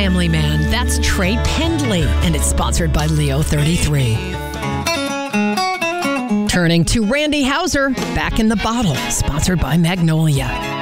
family man. That's Trey Pendley, and it's sponsored by Leo 33. Turning to Randy Houser, Back in the Bottle, sponsored by Magnolia.